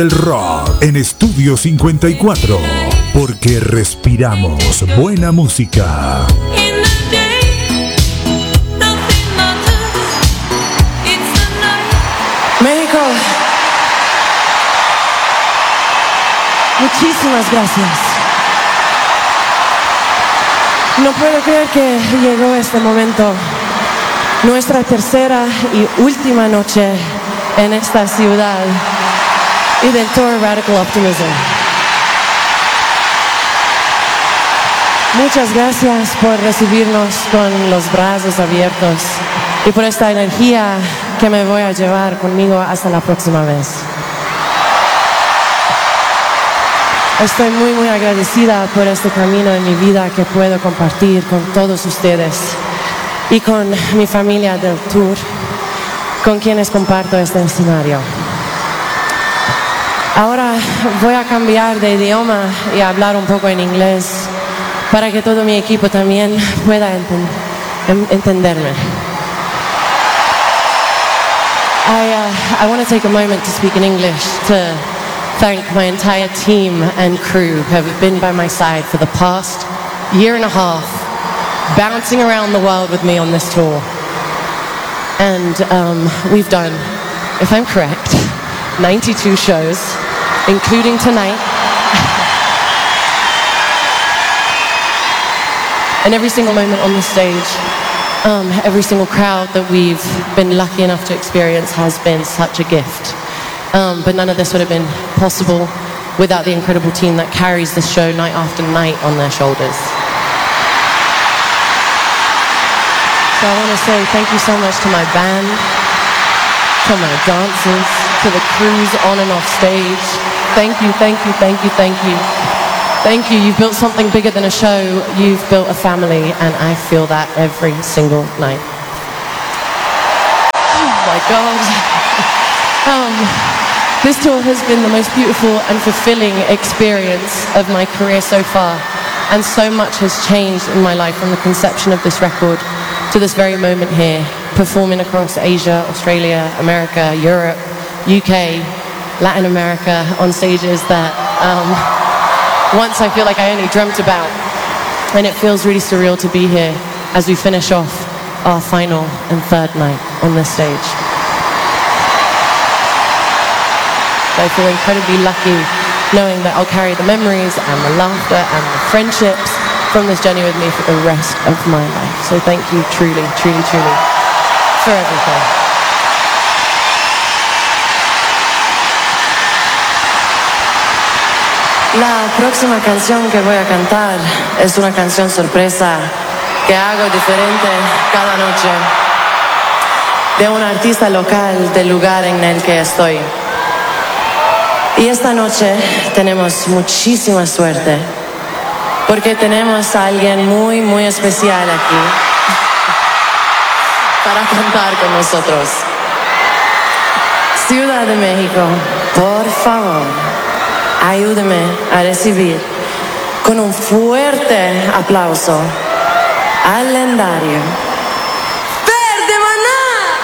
El rock en Estudio 54, porque respiramos buena música. México, muchísimas gracias. No puedo creer que llegó este momento, nuestra tercera y última noche en esta ciudad y del tour Radical Optimism. Muchas gracias por recibirnos con los brazos abiertos y por esta energía que me voy a llevar conmigo hasta la próxima vez. Estoy muy agradecida por este camino en mi vida que puedo compartir con todos ustedes y con mi familia del tour, con quienes comparto este escenario. Ahora voy a cambiar de idioma y a hablar un poco en inglés para que todo mi equipo también pueda entenderme. I want to take a moment to speak in English to thank my entire team and crew who have been by my side for the past year and a half, bouncing around the world with me on this tour. And we've done, if I'm correct, 92 shows, including tonight. And every single moment on the stage, every single crowd that we've been lucky enough to experience has been such a gift. But none of this would have been possible without the incredible team that carries this show night after night on their shoulders. So I want to say thank you so much to my band, to my dancers, to the crews on and off stage. Thank you, thank you, thank you, thank you. Thank you. You've built something bigger than a show. You've built a family, and I feel that every single night. Oh my God. This tour has been the most beautiful and fulfilling experience of my career so far, and so much has changed in my life from the conception of this record to this very moment here, performing across Asia, Australia, America, Europe, UK, Latin America, on stages that once I feel like I only dreamt about. And it feels really surreal to be here as we finish off our final and third night on this stage. I feel incredibly lucky knowing that I'll carry the memories and the laughter and the friendships from this journey with me for the rest of my life. So thank you truly, truly, truly for everything. La próxima canción que voy a cantar es una canción sorpresa que hago diferente cada noche, de un artista local del lugar en el que estoy. Y esta noche tenemos muchísima suerte porque tenemos a alguien muy especial aquí para cantar con nosotros. Ciudad de México, por favor, ayúdeme a recibir con un fuerte aplauso al legendario